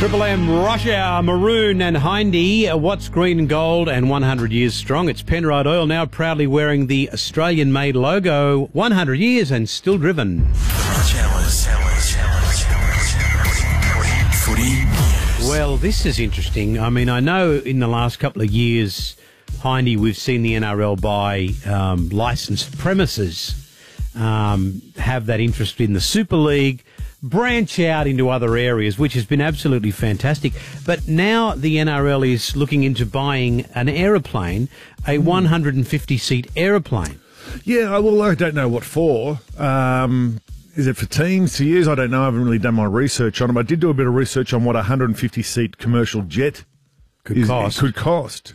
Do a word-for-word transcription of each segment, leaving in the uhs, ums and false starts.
Triple M, Rush Hour, Maroon and Hindy, What's Green and Gold and one hundred years strong. It's Penrite Oil, now proudly wearing the Australian-made logo, one hundred years and still driven. Well, this is interesting. I mean, I know in the last couple of years, Hindy, we've seen the N R L buy um, licensed premises, um, have that interest in the Super League, branch out into other areas, which has been absolutely fantastic. But now the N R L is looking into buying an aeroplane, a one hundred fifty seat aeroplane. Yeah, well, I don't know what for. Um, is it for teams to use? I don't know. I haven't really done my research on them. I did do a bit of research on what a one hundred fifty seat commercial jet Could is, cost. Could cost.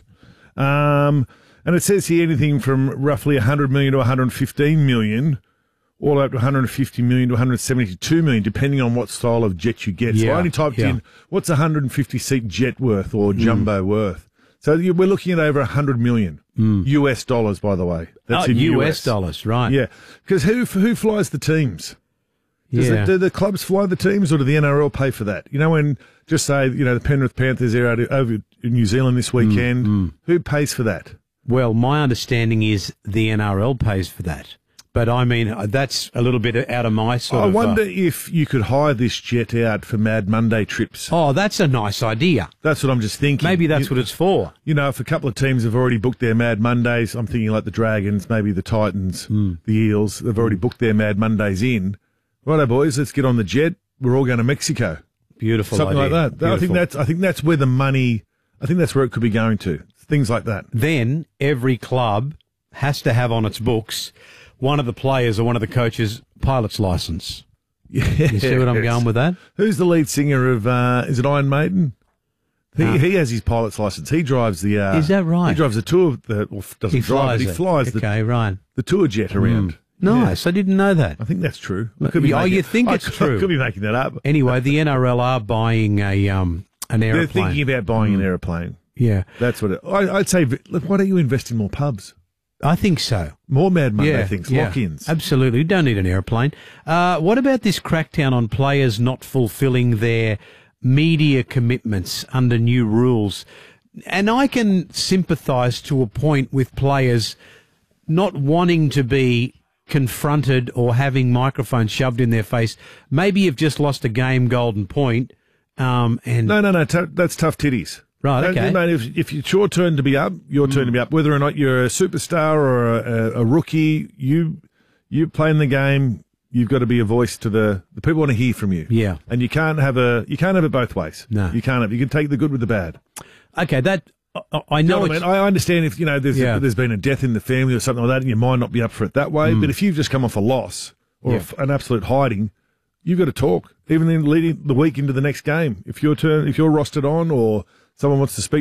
Um, and it says here anything from roughly one hundred million to one hundred fifteen million, all up to one hundred fifty million to one hundred seventy-two million, depending on what style of jet you get. Yeah, so I only typed yeah. in, what's a one hundred fifty seat jet worth or jumbo mm. worth? So you, we're looking at over one hundred million mm. U S dollars, by the way. That's oh, in U S. U S dollars, right. Yeah, because who, who flies the teams? Does yeah. the, do the clubs fly the teams, or do the N R L pay for that? You know, when, just say, you know, the Penrith Panthers are out over in New Zealand this weekend, mm, mm. who pays for that? Well, my understanding is the N R L pays for that. But, I mean, that's a little bit out of my sort I of... I wonder uh, if you could hire this jet out for Mad Monday trips. Oh, that's a nice idea. That's what I'm just thinking. Maybe that's you, what it's for. You know, if a couple of teams have already booked their Mad Mondays, I'm thinking like the Dragons, maybe the Titans, mm. the Eels, they've already booked their Mad Mondays in. Righto, boys, let's get on the jet. We're all going to Mexico. Beautiful Something idea. like that. Beautiful. I think that's I think that's where the money, I think that's where it could be going to. Things like that. Then every club has to have on its books one of the players or one of the coaches' pilot's license. Yes. You see what I'm going with that? Who's the lead singer of, uh, is it Iron Maiden? He, Uh, he has his pilot's license. He drives the... Uh, is that right? He drives the tour, the, well, doesn't he drive, flies but he flies it. Okay, the, right. the tour jet around. Mm. Nice. Yeah. I didn't know that. I think that's true. I could be oh, you think I it's could, true? I could be making that up. Anyway, the N R L are buying a um an aeroplane. They're thinking about buying mm. an aeroplane. Yeah. That's what it... I, I'd say, look, why don't you invest in more pubs? I think so. More Mad Monday yeah, things, yeah, lock-ins. Absolutely. You don't need an aeroplane. Uh, what about this crackdown on players not fulfilling their media commitments under new rules? And I can sympathise to a point with players not wanting to be confronted or having microphones shoved in their face. Maybe you've just lost a game, golden point. Um, and no, no, no. T- that's tough titties. Right, okay. Mate, if, if it's your turn to be up, your turn mm. to be up. Whether or not you're a superstar or a, a, a rookie, you you playing the game. You've got to be a voice to the the people want to hear from you. Yeah, and you can't have a you can't have it both ways. No, you can't have. You can take the good with the bad. Okay, that I, I know. You know what I mean? I understand if you know there's yeah. a, there's been a death in the family or something like that, and you might not be up for it that way. Mm. But if you've just come off a loss or yeah. a, an absolute hiding, you've got to talk, even in leading the week into the next game. If your turn, if you're rostered on, or someone wants to speak.